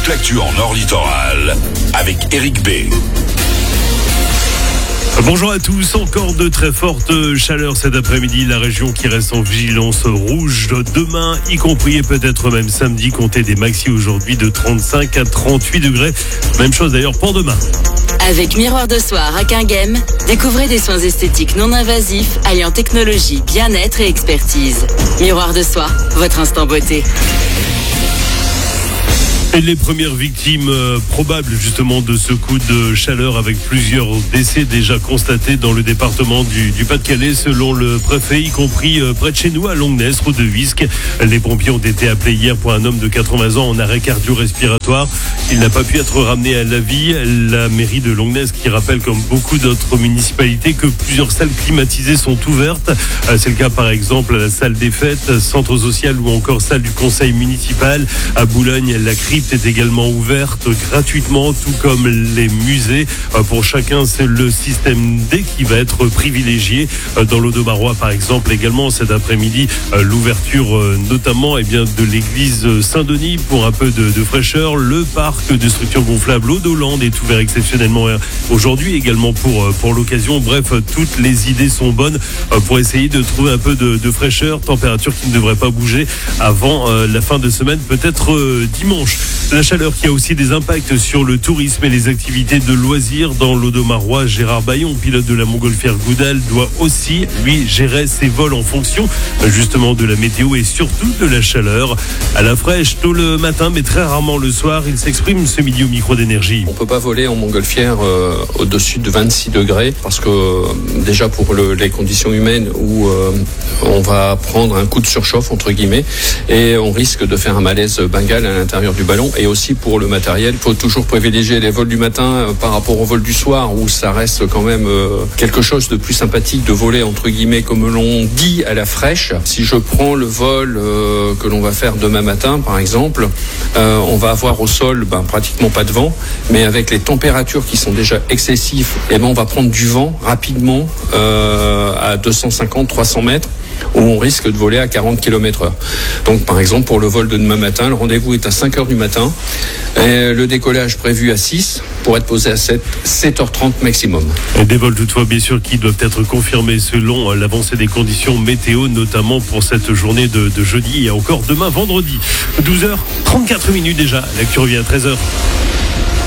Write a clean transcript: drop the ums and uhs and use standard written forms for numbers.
toute l'actu en Nord Littoral avec Eric B. Bonjour à tous, encore de très fortes chaleurs cet après-midi, la région qui reste en vigilance rouge demain, y compris et peut-être même samedi, comptez des maxi aujourd'hui de 35 à 38 degrés, même chose d'ailleurs pour demain. Avec Miroir de Soir à Quinghem, découvrez des soins esthétiques non invasifs alliant technologie, bien-être et expertise. Miroir de Soir, votre instant beauté. Et les premières victimes probables justement de ce coup de chaleur avec plusieurs décès déjà constatés dans le département du Pas-de-Calais selon le préfet, y compris près de chez nous à Longnes, route de Visque. Les pompiers ont été appelés hier pour un homme de 80 ans en arrêt cardio-respiratoire. Il n'a pas pu être ramené à la vie. La mairie de Longnes qui rappelle comme beaucoup d'autres municipalités que plusieurs salles climatisées sont ouvertes. C'est le cas par exemple à la salle des fêtes, centre social ou encore salle du conseil municipal. À Boulogne, la crypte est également ouverte gratuitement, tout comme les musées. Pour chacun, c'est le système D qui va être privilégié. Dans l'Audomarois, par exemple, également cet après-midi, l'ouverture notamment de l'église Saint-Denis pour un peu de fraîcheur. Le parc de structures gonflables Audoland est ouvert exceptionnellement aujourd'hui également pour l'occasion. Bref, toutes les idées sont bonnes pour essayer de trouver un peu de fraîcheur, température qui ne devrait pas bouger avant la fin de semaine, peut-être dimanche. La chaleur qui a aussi des impacts sur le tourisme et les activités de loisirs dans l'Audomarois. Gérard Bayon, pilote de la montgolfière Goudal, doit aussi, lui, gérer ses vols en fonction justement de la météo et surtout de la chaleur. À la fraîche, tôt le matin, mais très rarement le soir, il s'exprime ce midi au micro d'Énergie. On peut pas voler en montgolfière au-dessus de 26 degrés parce que déjà pour les conditions humaines où on va prendre un coup de surchauffe entre guillemets et on risque de faire un malaise bengale à l'intérieur du ballon. Et aussi pour le matériel, il faut toujours privilégier les vols du matin par rapport au vol du soir où ça reste quand même quelque chose de plus sympathique de voler entre guillemets comme l'on dit à la fraîche. Si je prends le vol que l'on va faire demain matin par exemple, on va avoir au sol pratiquement pas de vent, mais avec les températures qui sont déjà excessives, on va prendre du vent rapidement à 250-300 mètres où on risque de voler à 40 km/h. Donc par exemple pour le vol de demain matin, le rendez-vous est à 5h du matin et le décollage prévu à 6 pour être posé à 7h30 maximum. Et des vols toutefois bien sûr qui doivent être confirmés selon l'avancée des conditions météo, notamment pour cette journée de jeudi et encore demain vendredi. 12h34 déjà, l'actu revient à 13h.